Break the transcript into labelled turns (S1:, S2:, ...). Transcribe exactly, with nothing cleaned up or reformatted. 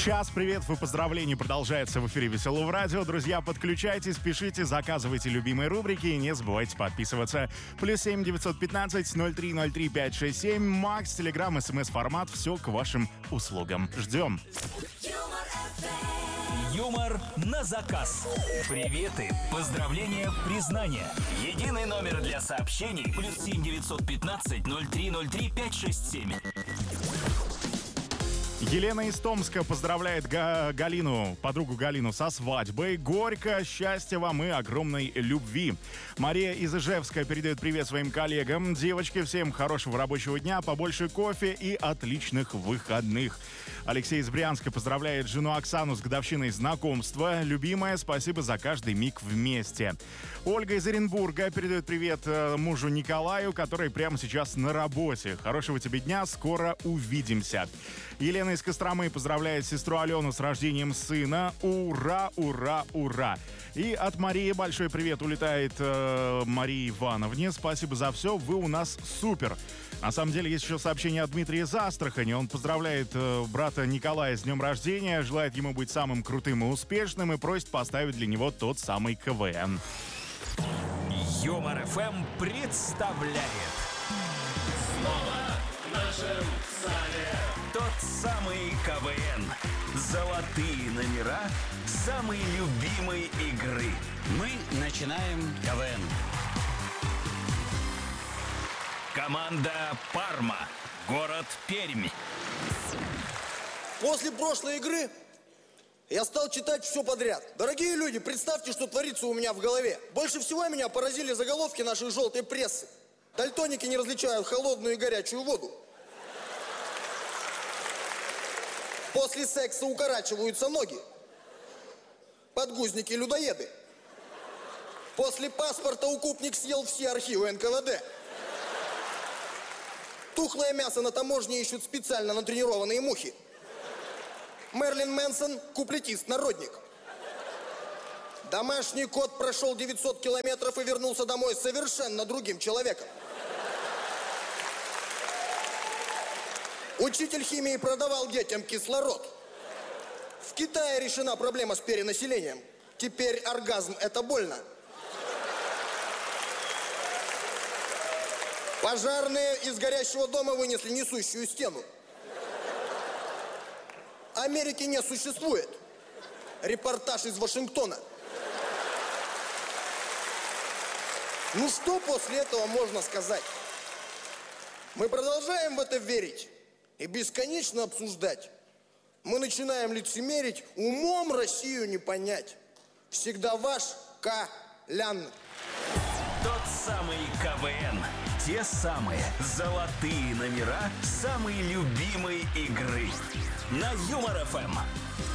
S1: Час приветов и поздравлений продолжается в эфире Веселого радио. Друзья, подключайтесь, пишите, заказывайте любимые рубрики и не забывайте подписываться. Плюс семь девятьсот пятнадцать ноль три ноль три пять шесть семь. Макс, Телеграм, СМС-формат. Все к вашим услугам. Ждем.
S2: Юмор на заказ. Приветы, поздравления, признания. Единый номер для сообщений. Плюс семь девятьсот пятнадцать ноль три ноль три пять шесть семь.
S1: Елена из Томска поздравляет Га- Галину, подругу Галину со свадьбой. Горько, счастья вам и огромной любви. Мария из Ижевска передает привет своим коллегам. Девочки, всем хорошего рабочего дня, побольше кофе и отличных выходных. Алексей из Брянска поздравляет жену Оксану с годовщиной знакомства. Любимая, спасибо за каждый миг вместе. Ольга из Оренбурга передает привет мужу Николаю, который прямо сейчас на работе. Хорошего тебе дня, скоро увидимся. Елена из Костромы поздравляет сестру Алену с рождением сына. Ура, ура, ура! И от Марии большой привет улетает э, Марии Ивановне. Спасибо за все, вы у нас супер. На самом деле есть еще сообщение от Дмитрия из Астрахани. Он поздравляет э, брата Николая с днем рождения, желает ему быть самым крутым и успешным и просит поставить для него тот самый КВН.
S2: Юмор эф эм представляет
S3: Снова в нашем зале
S2: тот самый КВН. Золотые номера самой любимой игры.
S4: Мы начинаем КВН.
S2: Команда Парма. Город Пермь.
S5: После прошлой игры я стал читать все подряд. Дорогие люди, представьте, что творится у меня в голове. Больше всего меня поразили заголовки нашей желтой прессы. Дальтоники не различают холодную и горячую воду. После секса укорачиваются ноги. Подгузники-людоеды. После паспорта укупник съел все архивы эн ка вэ дэ. Тухлое мясо на таможне ищут специально натренированные мухи. Мерлин Мэнсон – куплетист-народник. Домашний кот прошел девятьсот километров и вернулся домой совершенно другим человеком. Учитель химии продавал детям кислород. В Китае решена проблема с перенаселением. Теперь оргазм – это больно. Пожарные из горящего дома вынесли несущую стену. Америки не существует. Репортаж из Вашингтона. Ну что после этого можно сказать? Мы продолжаем в это верить и бесконечно обсуждать. Мы начинаем лицемерить, умом Россию не понять. Всегда ваш Колян.
S2: Тот самый КВН. Те самые золотые номера самой любимой игры. На Юмор эф эм.